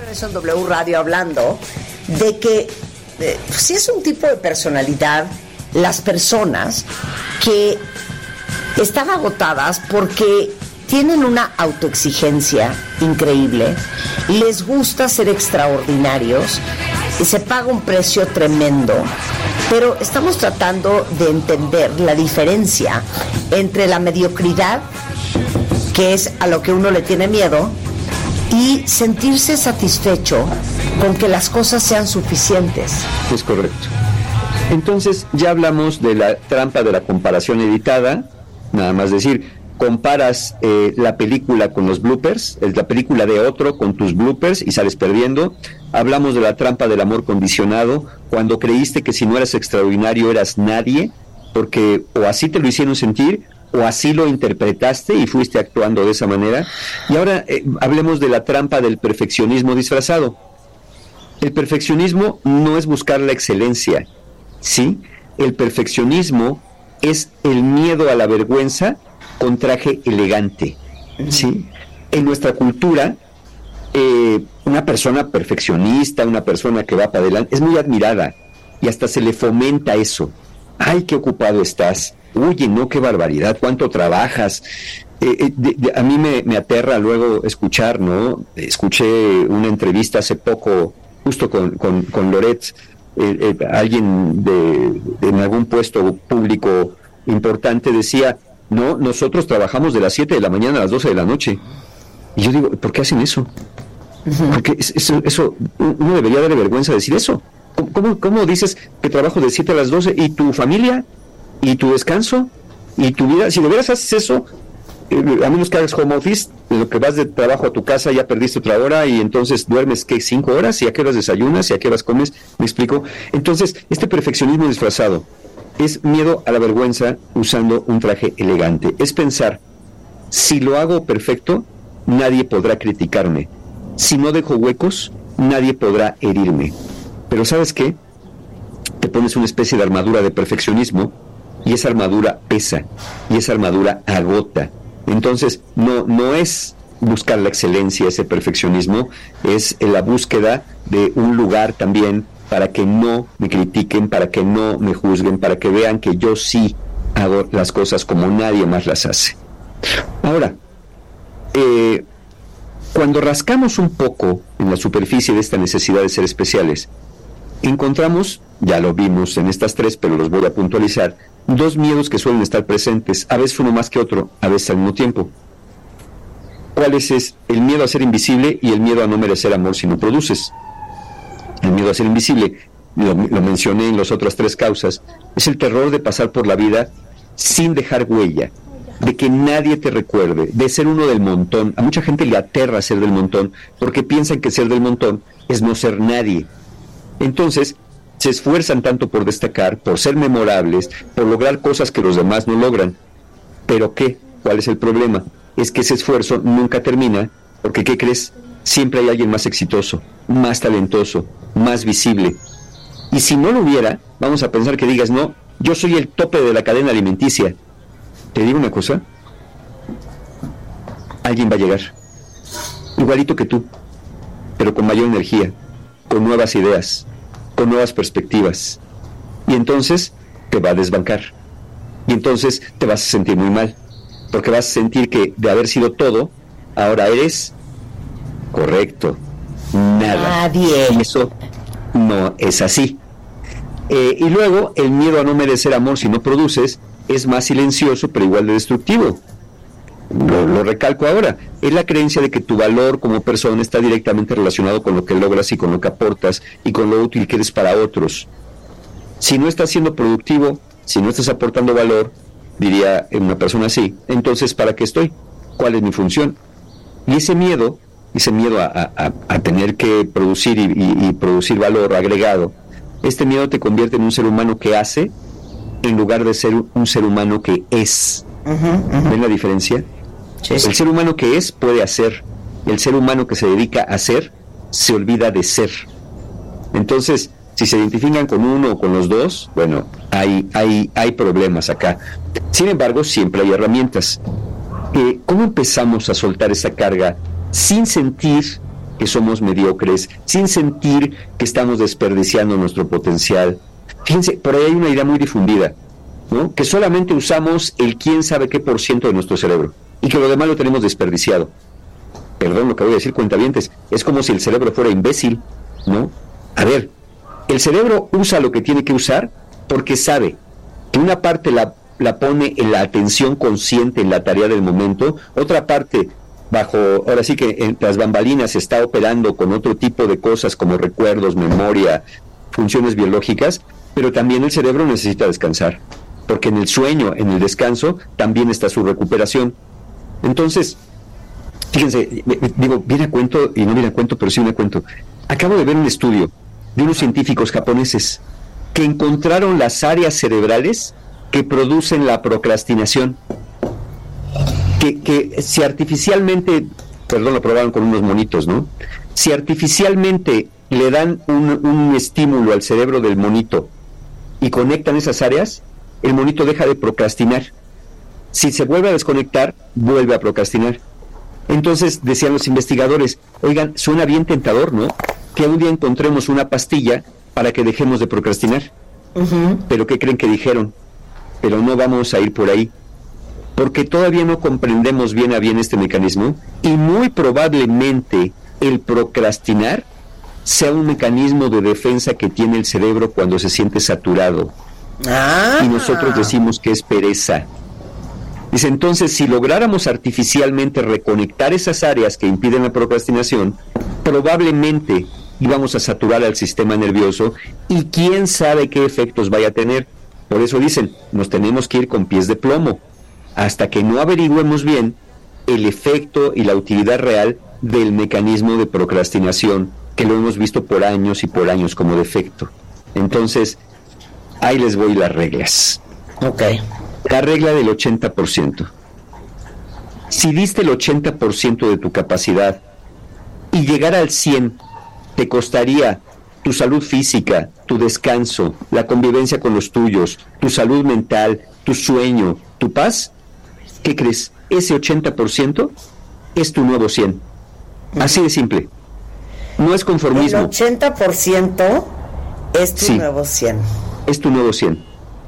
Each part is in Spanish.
regreso en W Radio hablando de que si es un tipo de personalidad, las personas que están agotadas porque tienen una autoexigencia increíble, les gusta ser extraordinarios y se paga un precio tremendo, pero estamos tratando de entender la diferencia entre la mediocridad, que es a lo que uno le tiene miedo, y sentirse satisfecho con que las cosas sean suficientes. Es correcto. Entonces ya hablamos de la trampa de la comparación editada, nada más decir, comparas la película con los bloopers, la película de otro con tus bloopers y sales perdiendo. Hablamos de la trampa del amor condicionado, cuando creíste que si no eras extraordinario eras nadie, porque o así te lo hicieron sentir, o así lo interpretaste y fuiste actuando de esa manera. Y ahora hablemos de la trampa del perfeccionismo disfrazado. El perfeccionismo no es buscar la excelencia, ¿sí? El perfeccionismo es el miedo a la vergüenza con traje elegante, ¿sí? En nuestra cultura, una persona perfeccionista, una persona que va para adelante, es muy admirada y hasta se le fomenta eso. ¡Ay, qué ocupado estás! Oye, no, qué barbaridad, cuánto trabajas. A mí me aterra luego escuchar, ¿no? Escuché una entrevista hace poco, justo con Loret, alguien en algún puesto público importante decía, no, nosotros trabajamos de las 7 de la mañana a las 12 de la noche. Y yo digo, ¿por qué hacen eso? Porque eso uno debería darle vergüenza decir eso. ¿Cómo dices que trabajo de 7 a las 12 y tu familia? ¿Y tu descanso? ¿Y tu vida? Si de veras haces eso, a menos que hagas home office, en lo que vas de trabajo a tu casa ya perdiste otra hora y entonces duermes, ¿qué? 5 horas, ¿y a qué horas desayunas? ¿Y a qué horas comes? ¿Me explico? Entonces, este perfeccionismo disfrazado es miedo a la vergüenza usando un traje elegante. Es pensar, si lo hago perfecto, nadie podrá criticarme. Si no dejo huecos, nadie podrá herirme. Pero ¿sabes qué? Te pones una especie de armadura de perfeccionismo y esa armadura pesa y esa armadura agota. Entonces no es buscar la excelencia, ese perfeccionismo, es la búsqueda de un lugar también para que no me critiquen, para que no me juzguen, para que vean que yo sí hago las cosas como nadie más las hace. Ahora, cuando rascamos un poco en la superficie de esta necesidad de ser especiales, encontramos, ya lo vimos en estas tres, pero los voy a puntualizar, dos miedos que suelen estar presentes, a veces uno más que otro, a veces al mismo tiempo. ¿Cuáles es? El miedo a ser invisible y el miedo a no merecer amor si no produces. El miedo a ser invisible, lo mencioné en las otras tres causas, es el terror de pasar por la vida sin dejar huella, de que nadie te recuerde, de ser uno del montón. A mucha gente le aterra ser del montón porque piensan que ser del montón es no ser nadie. Entonces, se esfuerzan tanto por destacar, por ser memorables, por lograr cosas que los demás no logran. ¿Pero qué? ¿Cuál es el problema? Es que ese esfuerzo nunca termina, porque ¿qué crees? Siempre hay alguien más exitoso, más talentoso, más visible. Y si no lo hubiera, vamos a pensar que digas, no, yo soy el tope de la cadena alimenticia. Te digo una cosa, alguien va a llegar, igualito que tú, pero con mayor energía, con nuevas ideas, con nuevas perspectivas. Y entonces te va a desbancar. Y entonces te vas a sentir muy mal, porque vas a sentir que de haber sido todo, ahora eres correcto, nada. Nadie. Y eso no es así. Y luego el miedo a no merecer amor si no produces es más silencioso pero igual de destructivo. Lo recalco ahora, es la creencia de que tu valor como persona está directamente relacionado con lo que logras y con lo que aportas y con lo útil que eres para otros. Si no estás siendo productivo, si no estás aportando valor, diría una persona así, entonces ¿para qué estoy? ¿Cuál es mi función? Y ese miedo a tener que producir y producir valor agregado, este miedo te convierte en un ser humano que hace en lugar de ser un ser humano que es. ¿Ven la diferencia? Sí. El ser humano que es puede hacer. El ser humano que se dedica a hacer se olvida de ser. Entonces, si se identifican con uno o con los dos, bueno, hay problemas acá. Sin embargo, siempre hay herramientas. ¿Cómo empezamos a soltar esa carga sin sentir que somos mediocres, sin sentir que estamos desperdiciando nuestro potencial. Fíjense, por ahí hay una idea muy difundida, ¿no? Que solamente usamos el quién sabe qué % de nuestro cerebro y que lo demás lo tenemos desperdiciado. Perdón lo que voy a decir, cuentavientes, es como si el cerebro fuera imbécil, ¿no? A ver, el cerebro usa lo que tiene que usar porque sabe que una parte la pone en la atención consciente en la tarea del momento, otra parte ahora sí que en las bambalinas se está operando con otro tipo de cosas como recuerdos, memoria, funciones biológicas, pero también el cerebro necesita descansar, porque en el sueño, en el descanso, también está su recuperación. Entonces, fíjense, digo, viene a cuento y no viene a cuento, pero sí viene a cuento. Acabo de ver un estudio de unos científicos japoneses que encontraron las áreas cerebrales que producen la procrastinación. Que si artificialmente, lo probaron con unos monitos, ¿no? Si artificialmente le dan un estímulo al cerebro del monito y conectan esas áreas, el monito deja de procrastinar. Si se vuelve a desconectar, vuelve a procrastinar. Entonces, decían los investigadores, oigan, suena bien tentador, ¿no? Que un día encontremos una pastilla para que dejemos de procrastinar. Uh-huh. Pero ¿qué creen que dijeron? Pero no vamos a ir por ahí, porque todavía no comprendemos bien a bien este mecanismo y muy probablemente el procrastinar sea un mecanismo de defensa que tiene el cerebro cuando se siente saturado. Y nosotros decimos que es pereza. Dice, entonces, si lográramos artificialmente reconectar esas áreas que impiden la procrastinación, probablemente íbamos a saturar al sistema nervioso y quién sabe qué efectos vaya a tener. Por eso dicen, nos tenemos que ir con pies de plomo, hasta que no averigüemos bien el efecto y la utilidad real del mecanismo de procrastinación, que lo hemos visto por años y por años como defecto. Entonces, ahí les voy las reglas. Ok. La regla del 80%. Si diste el 80% de tu capacidad y llegar al 100% te costaría tu salud física, tu descanso, la convivencia con los tuyos, tu salud mental, tu sueño, tu paz, ¿qué crees? Ese 80% es tu nuevo 100%. Así de simple. No es conformismo. El 80% es tu nuevo 100%. Es tu nuevo 100%.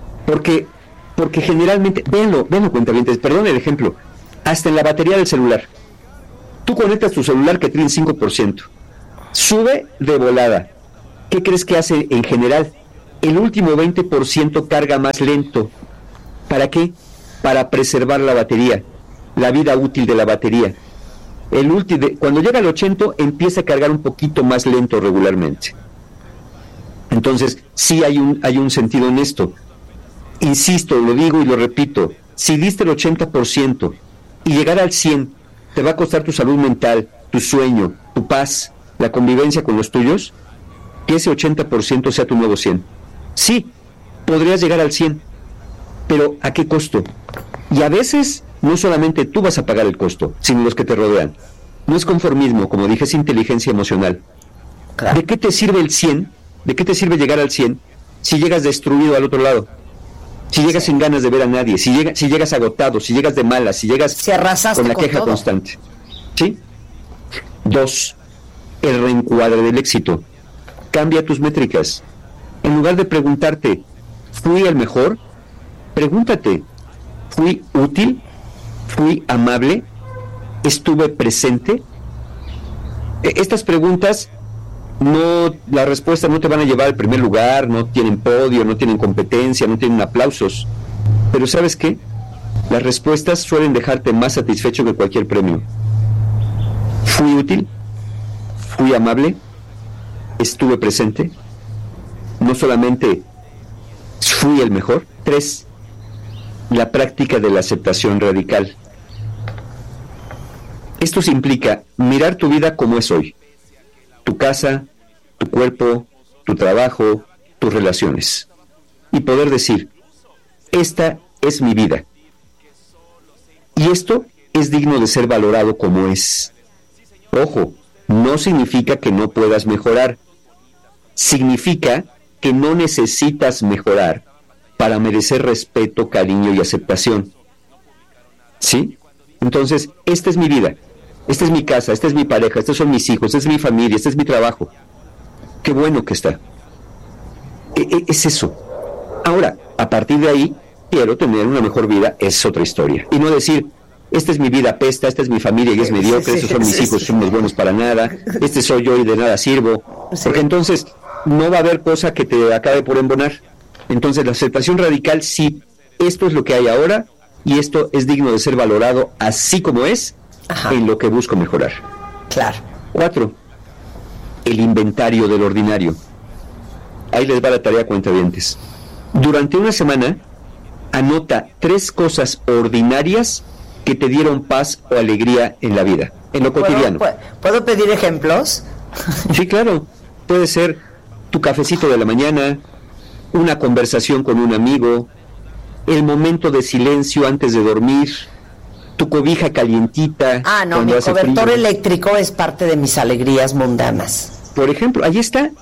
Porque generalmente, véanlo, cuentavientes, perdón el ejemplo, hasta en la batería del celular. Tú conectas tu celular que tiene 5%. Sube de volada. ¿Qué crees que hace en general? El último 20% carga más lento. ¿Para qué? Para preservar la batería, la vida útil de la batería. Cuando llega al 80%, empieza a cargar un poquito más lento regularmente. Entonces, sí hay un sentido en esto. Insisto, lo digo y lo repito, si diste el 80% y llegar al 100% te va a costar tu salud mental, tu sueño, tu paz, la convivencia con los tuyos, que ese 80% sea tu nuevo 100%. Sí, podrías llegar al 100%, pero ¿a qué costo? Y a veces no solamente tú vas a pagar el costo, sino los que te rodean. No es conformismo, como dije, es inteligencia emocional. Claro. ¿De qué te sirve el 100%? ¿De qué te sirve llegar al 100% si llegas destruido al otro lado? Si llegas sin ganas de ver a nadie, si llegas agotado, si llegas de malas, si llegas con la queja constante. ¿Sí? 2. El reencuadre del éxito. Cambia tus métricas. En lugar de preguntarte, ¿fui el mejor? Pregúntate, ¿fui útil? ¿Fui amable? ¿Estuve presente? Estas preguntas, las respuestas no te van a llevar al primer lugar, no tienen podio, no tienen competencia, no tienen aplausos. Pero ¿sabes qué? Las respuestas suelen dejarte más satisfecho que cualquier premio. ¿Fui útil? ¿Fui amable? ¿Estuve presente? No solamente fui el mejor. 3. La práctica de la aceptación radical. Esto implica mirar tu vida como es hoy. Tu casa, tu cuerpo, tu trabajo, tus relaciones. Y poder decir, esta es mi vida. Y esto es digno de ser valorado como es. Ojo, no significa que no puedas mejorar. Significa que no necesitas mejorar para merecer respeto, cariño y aceptación. ¿Sí? Entonces, esta es mi vida. esta es mi casa, esta es mi pareja, estos son mis hijos, esta es mi familia, este es mi trabajo. Qué bueno que está. Es eso. Ahora, a partir de ahí, quiero tener una mejor vida, es otra historia. Y no decir, esta es mi vida apesta, esta es mi familia y es mediocre, estos son mis hijos, son los buenos para nada, este soy yo y de nada sirvo. Porque entonces no va a haber cosa que te acabe por embonar. Entonces la aceptación radical, sí, esto es lo que hay ahora y esto es digno de ser valorado así como es, en lo que busco mejorar. Claro. 4. El inventario del ordinario. Ahí les va la tarea, cuentavientes. Durante una semana, anota 3 cosas ordinarias que te dieron paz o alegría en la vida, en lo cotidiano. ¿Puedo pedir ejemplos? Sí, claro. Puede ser tu cafecito de la mañana, una conversación con un amigo, el momento de silencio antes de dormir, tu cobija calientita. Ah, no, mi cobertor eléctrico es parte de mis alegrías mundanas. Por ejemplo, ahí está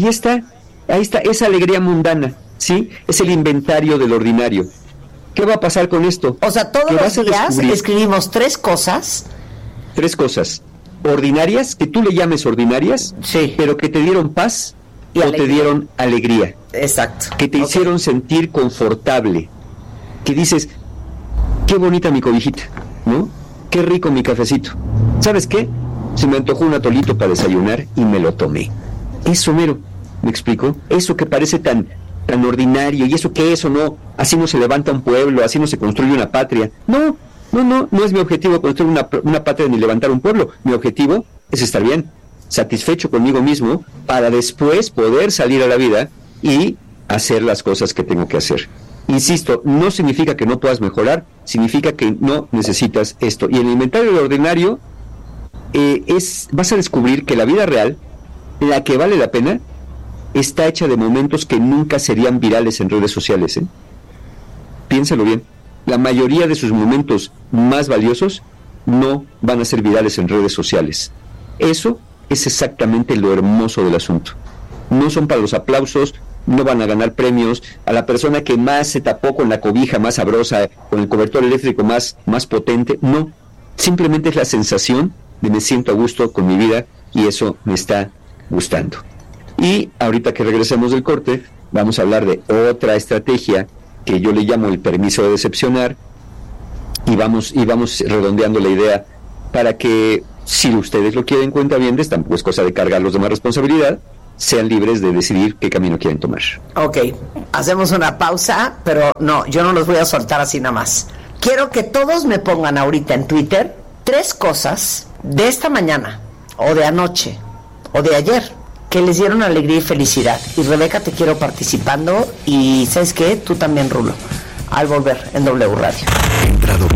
esa alegría mundana, ¿sí? Es el inventario del ordinario. ¿Qué va a pasar con esto? O sea, todos los días escribimos 3 cosas. 3 cosas ordinarias, que tú le llames ordinarias, sí, pero que te dieron paz y o alegría. Te dieron alegría. Exacto. Que te hicieron sentir confortable. Que dices, qué bonita mi cobijita, ¿no? Qué rico mi cafecito. ¿Sabes qué? Se me antojó un atolito para desayunar y me lo tomé. Eso mero, ¿me explico? Eso que parece tan ordinario, y eso que eso no, así no se levanta un pueblo, así no se construye una patria. No es mi objetivo construir una patria ni levantar un pueblo. Mi objetivo es estar bien, satisfecho conmigo mismo, para después poder salir a la vida y hacer las cosas que tengo que hacer. Insisto, no significa que no puedas mejorar, significa que no necesitas esto. Y en el inventario del ordinario vas a descubrir que la vida real, la que vale la pena, está hecha de momentos que nunca serían virales en redes sociales, ¿eh? Piénsalo bien. La mayoría de sus momentos más valiosos no van a ser virales en redes sociales. Eso es exactamente lo hermoso del asunto. No son para los aplausos, no van a ganar premios. A la persona que más se tapó con la cobija más sabrosa, con el cobertor eléctrico más potente, no. Simplemente es la sensación de me siento a gusto con mi vida y eso me está gustando. Y ahorita que regresemos del corte, vamos a hablar de otra estrategia que yo le llamo el permiso de decepcionar, y vamos redondeando la idea para que, si ustedes lo quieren, cuentavientes, tampoco es cosa de cargarlos de más responsabilidad, sean libres de decidir qué camino quieren tomar. Ok, hacemos una pausa, pero no, yo no los voy a soltar así nada más. Quiero que todos me pongan ahorita en Twitter 3 cosas de esta mañana, o de anoche, o de ayer, que les dieron alegría y felicidad. Y Rebeca, te quiero participando, y ¿sabes qué? Tú también, Rulo, al volver en W Radio.